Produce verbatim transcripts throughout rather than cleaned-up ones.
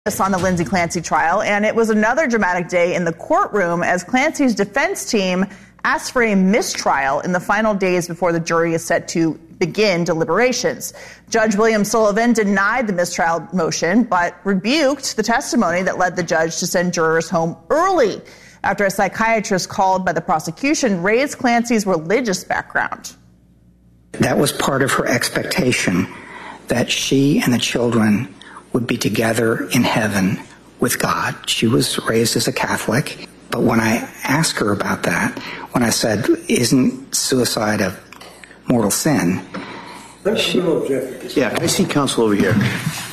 On the Lindsay Clancy trial, and it was another dramatic day in the courtroom as Clancy's defense team asked for a mistrial in the final days before the jury is set to begin deliberations. Judge William Sullivan denied the mistrial motion, but rebuked the testimony that led the judge to send jurors home early after a psychiatrist called by the prosecution raised Clancy's religious background. That was part of her expectation, that she and the children would be together in heaven with God. She was raised as a Catholic, but when I asked her about that, when I said, isn't suicide a mortal sin? She, yeah, can I see counsel over here?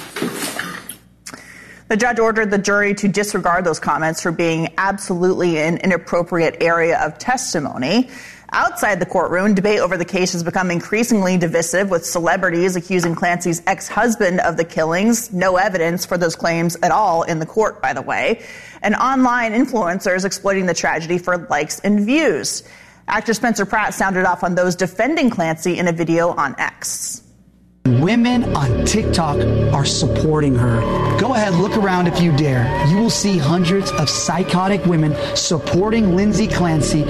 The judge ordered the jury to disregard those comments for being absolutely an inappropriate area of testimony. Outside the courtroom, debate over the case has become increasingly divisive, with celebrities accusing Clancy's ex-husband of the killings. No evidence for those claims at all in the court, by the way. And online influencers exploiting the tragedy for likes and views. Actor Spencer Pratt sounded off on those defending Clancy in a video on X. Women on TikTok are supporting her. Go ahead, look around if you dare. You will see hundreds of psychotic women supporting Lindsay Clancy.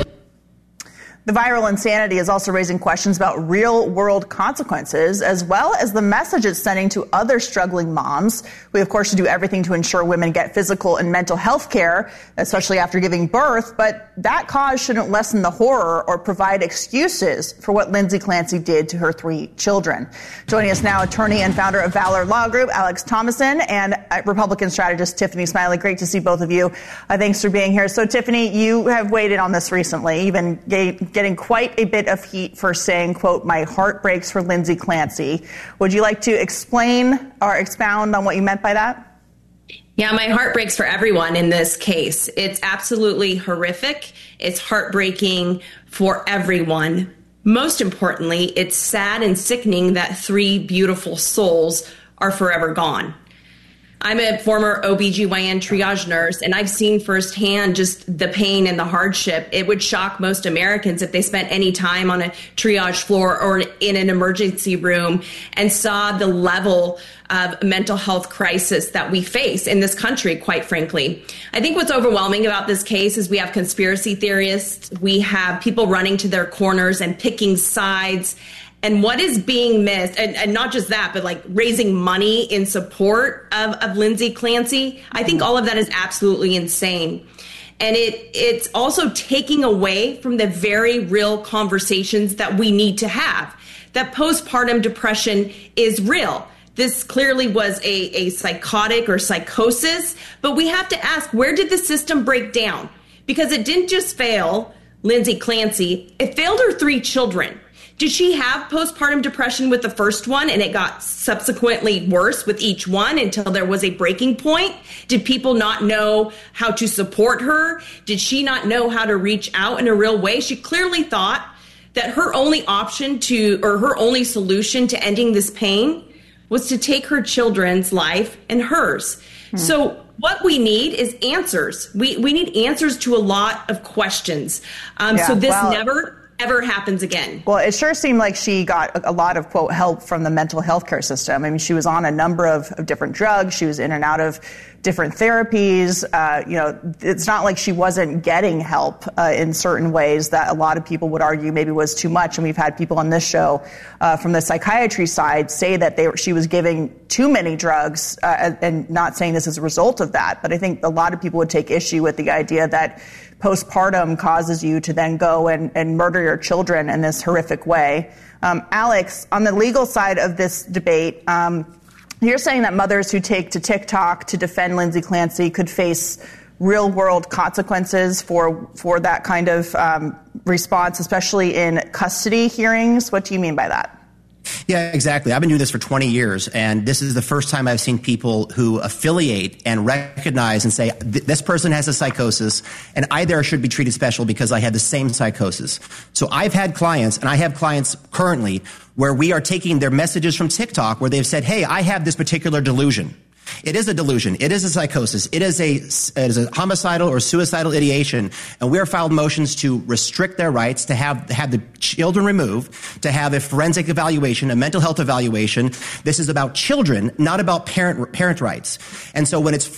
The viral insanity is also raising questions about real-world consequences, as well as the message it's sending to other struggling moms. We, of course, should do everything to ensure women get physical and mental health care, especially after giving birth, but that cause shouldn't lessen the horror or provide excuses for what Lindsay Clancy did to her three children. Joining us now, attorney and founder of Valor Law Group, Alex Thomason, and Republican strategist Tiffany Smiley. Great to see both of you. Uh, thanks for being here. So, Tiffany, you have weighed in on this recently, even gave, getting quite a bit of heat for saying, quote, my heart breaks for Lindsay Clancy. Would you like to explain or expound on what you meant by that? Yeah, my heart breaks for everyone in this case. It's absolutely horrific. It's heartbreaking for everyone. Most importantly, it's sad and sickening that three beautiful souls are forever gone. I'm a former O B G Y N triage nurse, and I've seen firsthand just the pain and the hardship. It would shock most Americans if they spent any time on a triage floor or in an emergency room and saw the level of mental health crisis that we face in this country, quite frankly. I think what's overwhelming about this case is we have conspiracy theorists, we have people running to their corners and picking sides. And what is being missed, and, and not just that, but like raising money in support of, of Lindsay Clancy, I think all of that is absolutely insane. And it it's also taking away from the very real conversations that we need to have. That postpartum depression is real. This clearly was a, a psychotic or psychosis, but we have to ask, where did the system break down? Because it didn't just fail Lindsay Clancy, it failed her three children. Did she have postpartum depression with the first one and it got subsequently worse with each one until there was a breaking point? Did people not know how to support her? Did she not know how to reach out in a real way? She clearly thought that her only option to, or her only solution to ending this pain was to take her children's life and hers. Hmm. So what we need is answers. We we need answers to a lot of questions. Um, yeah, so this well, never ever happens again. Well, it sure seemed like she got a lot of, quote, help from the mental health care system. I mean, she was on a number of, of different drugs. She was in and out of different therapies. Uh, you know, it's not like she wasn't getting help uh, in certain ways that a lot of people would argue maybe was too much. And we've had people on this show uh, from the psychiatry side say that they were, she was giving too many drugs uh, and not saying this as a result of that. But I think a lot of people would take issue with the idea that postpartum causes you to then go and, and murder your children in this horrific way. Um, Alex, on the legal side of this debate, um, you're saying that mothers who take to TikTok to defend Lindsay Clancy could face real-world consequences for for that kind of um, response, especially in custody hearings. What do you mean by that? Yeah, exactly. I've been doing this for twenty years, and this is the first time I've seen people who affiliate and recognize and say, this person has a psychosis, and I there should be treated special because I had the same psychosis. So I've had clients, and I have clients currently, where we are taking their messages from TikTok where they've said, hey, I have this particular delusion. It is a delusion. It is a psychosis. It is a, it is a homicidal or suicidal ideation. And we are filed motions to restrict their rights, to have, have the children removed, to have a forensic evaluation, a mental health evaluation. This is about children, not about parent, parent rights. And so when it's